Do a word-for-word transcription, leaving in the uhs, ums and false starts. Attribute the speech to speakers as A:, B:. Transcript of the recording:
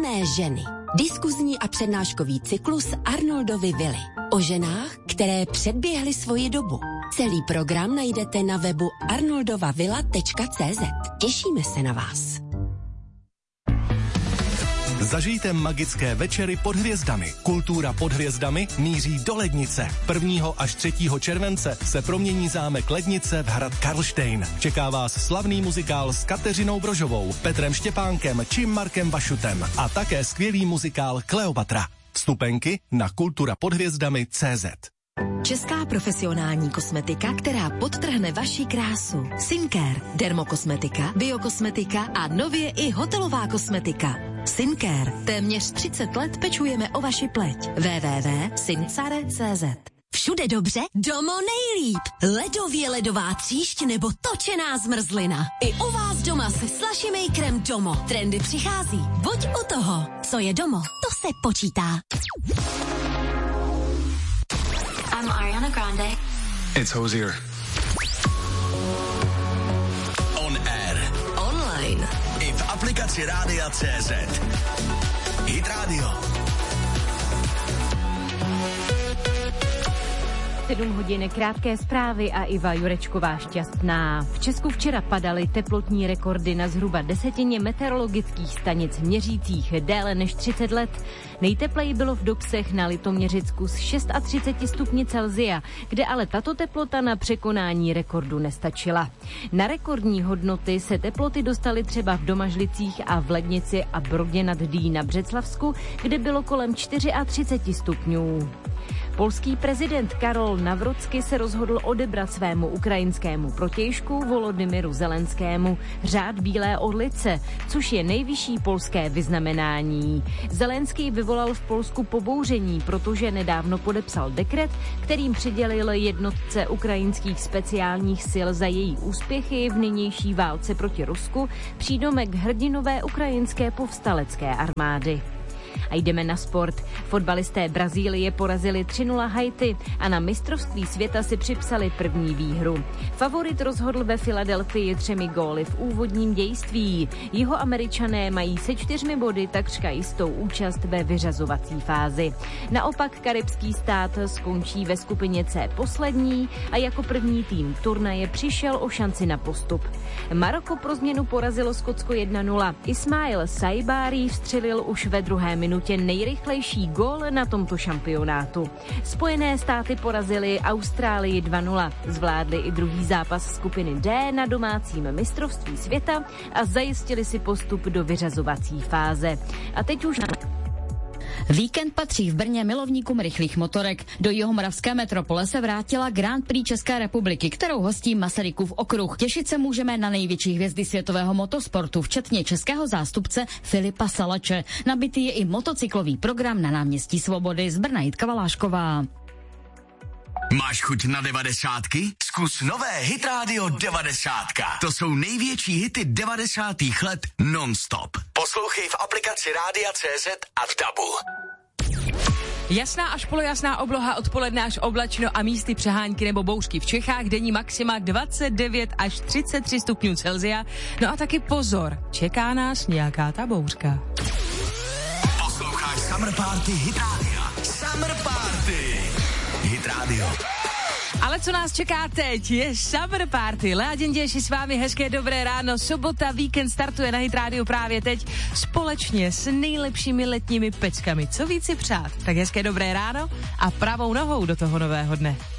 A: Silné ženy. Diskuzní a přednáškový cyklus Arnoldovy vily. O ženách, které předběhly svoji dobu. Celý program najdete na webu arnoldovavilla tečka cé zet. Těšíme se na vás.
B: Zažijte magické večery pod hvězdami. Kultura pod hvězdami míří do Lednice. prvního až třetího července se promění zámek Lednice v hrad Karlštejn. Čeká vás slavný muzikál s Kateřinou Brožovou, Petrem Štěpánkem či Markem Vašutem a také skvělý muzikál Kleopatra. Vstupenky na kultura pod hvězdami tečka cé zet.
C: Česká profesionální kosmetika, která podtrhne vaši krásu. Syncare, dermokosmetika, biokosmetika a nově i hotelová kosmetika. Syncare. Téměř třicet let pečujeme o vaši pleť. w w w tečka syncare tečka cé zet. Všude dobře, domo nejlíp. Ledově ledová tříšť nebo točená zmrzlina. I u vás doma se Slushy Makerem Domo. Trendy přichází. Buď u toho. Co je Domo, to se počítá.
D: I'm Ariana Grande.
E: It's Hozier.
F: On air.
C: Online.
F: I v aplikaci Rádia tečka cé zet. Hit Radio.
G: sedm hodin, krátké zprávy a Iva Jurečková šťastná. V Česku včera padaly teplotní rekordy na zhruba desetině meteorologických stanic měřících déle než třicet let. Nejtepleji bylo v Dobsech na Litoměřicku s třiceti šesti stupni Celsia, kde ale tato teplota na překonání rekordu nestačila. Na rekordní hodnoty se teploty dostaly třeba v Domažlicích a v Lednici a Brodě nad Dý na Břeclavsku, kde bylo kolem třiceti čtyři stupňů. Polský prezident Karol Nawrocki se rozhodl odebrat svému ukrajinskému protějšku Volodymyru Zelenskému řád Bílé orlice, což je nejvyšší polské vyznamenání. Zelenský vyvolal v Polsku pobouření, protože nedávno podepsal dekret, kterým přidělil jednotce ukrajinských speciálních sil za její úspěchy v nynější válce proti Rusku přídomek hrdinové ukrajinské povstalecké armády. A jdeme na sport. Fotbalisté Brazílie porazili tři nula Haiti a na mistrovství světa si připsali první výhru. Favorit rozhodl ve Filadelfii třemi góly v úvodním dějství. Jihoameričané mají se čtyřmi body takřka jistou účast ve vyřazovací fázi. Naopak karibský stát skončí ve skupině C poslední a jako první tým turnaje přišel o šanci na postup. Maroko pro změnu porazilo Skotsko jedna nula. Ismail Saibari vstřelil už ve druhé minutě nejrychlejší gól na tomto šampionátu. Spojené státy porazily Austrálii dva nula. Zvládli i druhý zápas skupiny D na domácím mistrovství světa a zajistili si postup do vyřazovací fáze. A teď už na...
H: Víkend patří v Brně milovníkům rychlých motorek. Do jihomoravské metropole se vrátila Grand Prix České republiky, kterou hostí Masarykův okruh. Těšit se můžeme na největší hvězdy světového motosportu, včetně českého zástupce Filipa Salače. Nabitý je i motocyklový program na náměstí Svobody. Z Brna Jitka Valášková.
F: Máš chuť na devadesátky? Zkus nové Hit Radio devadesátka. To jsou největší hity devadesátých let non-stop. Poslouchej v aplikaci Rádia tečka cé zet a v dabu.
I: Jasná až polojasná obloha, odpoledne až oblačno a místy přehánky nebo bouřky v Čechách, denní maxima dvacet devět až třicet tři stupňů Celsia. No a taky pozor, čeká nás nějaká ta bouřka.
F: Posloucháš Summer Party Hit Radio. Summer Party Hit Radio.
I: Ale co nás čeká teď, je Summer Party. Lea Děnděši s vámi, hezké dobré ráno. Sobota, víkend startuje na Hit Radio právě teď společně s nejlepšími letními peckami. Co víc si přát? Tak hezké dobré ráno a pravou nohou do toho nového dne.